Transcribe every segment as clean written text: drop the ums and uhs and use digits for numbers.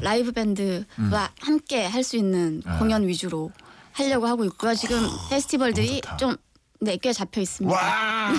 라이브 밴드와 함께 할 수 있는 공연 위주로 하려고 하고 있고요. 지금 페스티벌들이 좀 꽤 잡혀 있습니다. 와.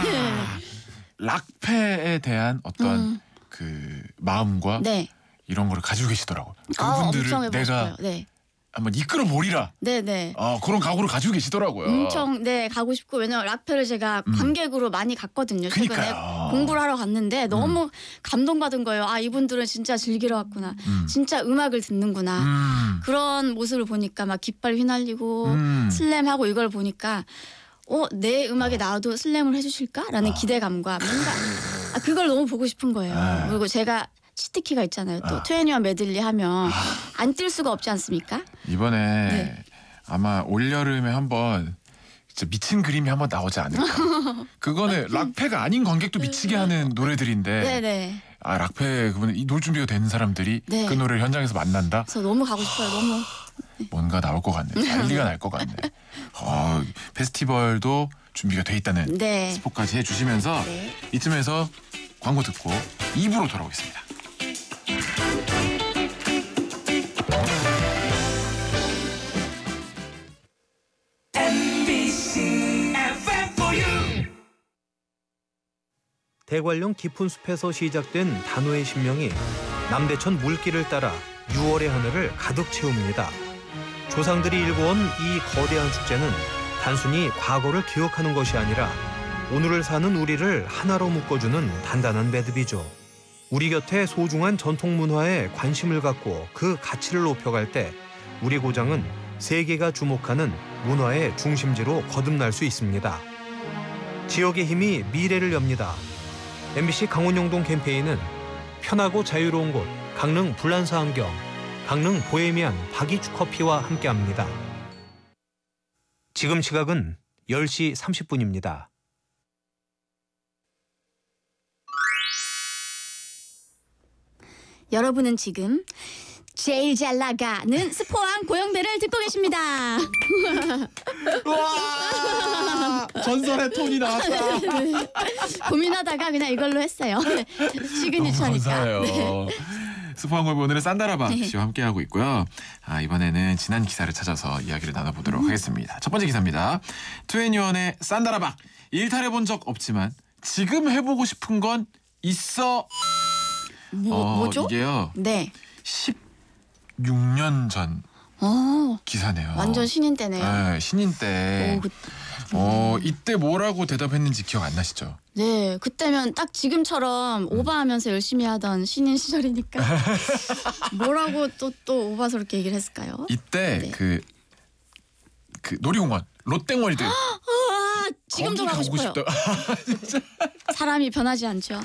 락페에 대한 어떤 그 마음과 네. 이런 거를 가지고 계시더라고요. 엄청 그분들을 해보고 내가 싶어요. 네. 한번 이끌어 보리라. 네네. 그런 각오를 가지고 계시더라고요. 엄청 가고 싶고 왜냐면 락페를 제가 관객으로 많이 갔거든요. 최근에 그러니까요. 공부를 하러 갔는데 너무 감동받은 거예요. 아 이분들은 진짜 즐기러 왔구나. 진짜 음악을 듣는구나. 그런 모습을 보니까 막 깃발 휘날리고 슬램하고 이걸 보니까 내 음악에 나와도 슬램을 해주실까라는 기대감과 뭔가 그걸 너무 보고 싶은 거예요. 그리고 제가 치트키가 있잖아요. 또 21 메들리 하면 안 뛸 수가 없지 않습니까? 이번에 아마 올여름에 한번 진짜 미친 그림이 한번 나오지 않을까. 그거는 락페가 아닌 관객도 미치게 하는 노래들인데 네네. 락페 그분은 이 놀 준비가 된 사람들이 그 노래를 현장에서 만난다. 그래서 너무 가고 싶어요. 너무. 뭔가 나올 것 같네. 난리가 날 것 같네. 페스티벌도 준비가 돼 있다는 스포까지 해주시면서 이쯤에서 광고 듣고 2부로 돌아오겠습니다. 대관령 깊은 숲에서 시작된 단오의 신명이 남대천 물길을 따라 6월의 하늘을 가득 채웁니다. 조상들이 일궈온 이 거대한 축제는 단순히 과거를 기억하는 것이 아니라 오늘을 사는 우리를 하나로 묶어주는 단단한 매듭이죠. 우리 곁에 소중한 전통 문화에 관심을 갖고 그 가치를 높여갈 때 우리 고장은 세계가 주목하는 문화의 중심지로 거듭날 수 있습니다. 지역의 힘이 미래를 엽니다. MBC 강원영동 캠페인은 편하고 자유로운 곳 강릉 불란서 안경, 강릉 보헤미안 박이추 커피와 함께합니다. 지금 시각은 10시 30분입니다. 여러분은 지금 제일 잘 나가는 스포왕 고영배를 듣고 계십니다. 와 전설의 톤이 나왔다. 고민하다가 그냥 이걸로 했어요. 시그니처니까. 감사해요. 스포왕골 오늘은 산다라박 씨와 함께하고 있고요. 이번에는 지난 기사를 찾아서 이야기를 나눠보도록 하겠습니다. 첫 번째 기사입니다. 2NE1의 산다라박. 일탈해본 적 없지만 지금 해보고 싶은 건 있어. 뭐죠? 이게요. 16년 전 기사네요. 완전 신인 때네요. 네, 신인 때. 이때 뭐라고 대답했는지 기억 안 나시죠? 네, 그때면 딱 지금처럼 오바하면서 열심히 하던 신인 시절이니까 뭐라고 또 오바스럽게 얘기를 했을까요? 이때 그 놀이공원 롯데월드 지금도 가고 싶어요. 진짜. 사람이 변하지 않죠.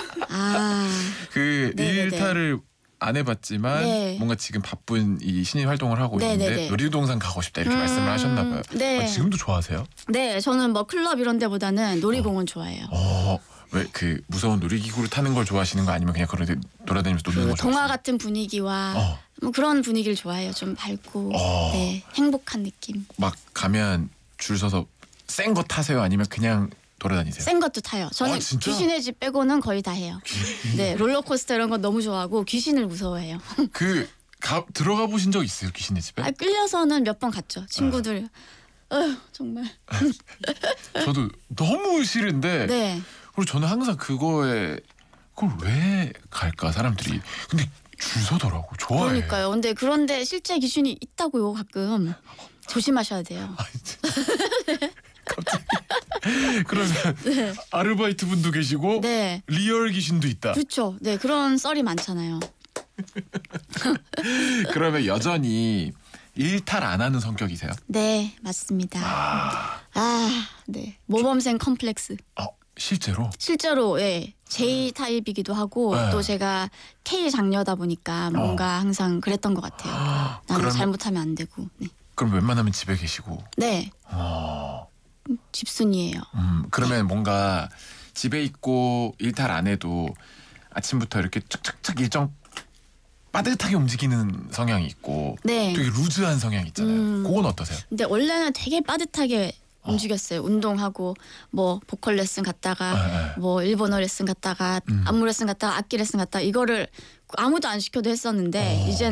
일탈을 안 해봤지만 뭔가 지금 바쁜 이 신인 활동을 하고 있는데 놀이동산 가고 싶다 이렇게 말씀을 하셨나 봐요. 네. 지금도 좋아하세요? 네, 저는 뭐 클럽 이런 데보다는 놀이공원 좋아해요. 왜 무서운 놀이기구를 타는 걸 좋아하시는 거 아니면 그냥 그런 데 돌아다니면서 노는 거 좋아하세요? 동화 같은 분위기와 뭐 그런 분위기를 좋아해요. 좀 밝고 행복한 느낌. 막 가면 줄 서서 센 거 타세요? 아니면 그냥 돌아다니세요? 센 것도 타요. 저는 귀신의 집 빼고는 거의 다 해요. 네, 롤러코스터 이런 건 너무 좋아하고 귀신을 무서워해요. 들어가 보신 적 있어요? 귀신의 집에? 끌려서는 몇 번 갔죠. 친구들. 정말. 저도 너무 싫은데 그리고 저는 항상 그걸 왜 갈까 사람들이. 근데 줄 서더라고. 좋아해. 그러니까요. 그런데 실제 귀신이 있다고요. 가끔. 조심하셔야 돼요. 갑자기. 그러면 아르바이트 분도 계시고 리얼 귀신도 있다. 그렇죠. 네, 그런 썰이 많잖아요. 그러면 여전히 일탈 안 하는 성격이세요? 네, 맞습니다. 네. 모범생 컴플렉스. 실제로? 실제로 J 타입이기도 하고 또 제가 K 장녀다 보니까 뭔가 항상 그랬던 것 같아요. 나는 잘못하면 안 되고. 그럼 웬만하면 집에 계시고? 네. 집순이에요. 그러면 뭔가 집에 있고 일탈 안 해도 아침부터 이렇게 착착착 일정 빠듯하게 움직이는 성향이 있고 되게 루즈한 성향이 있잖아요. 그건 어떠세요? 근데 원래는 되게 빠듯하게 움직였어요. 운동하고 뭐 보컬 레슨 갔다가 뭐 일본어 레슨 갔다가 안무 레슨 갔다가 악기 레슨 갔다가 이거를 아무도 안 시켜도 했었는데 이제